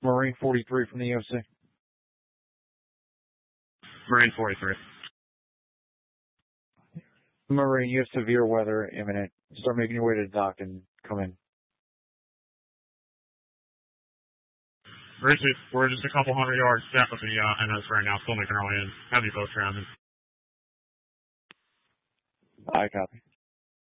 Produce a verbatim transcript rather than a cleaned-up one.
Marine forty-three from the E O C. Marine forty-three. Marine, you have severe weather imminent. Start making your way to the dock and come in. Richie, we're just a couple hundred yards south of the uh, N S right now, still making our way in. Heavy boats surrounded. I copy.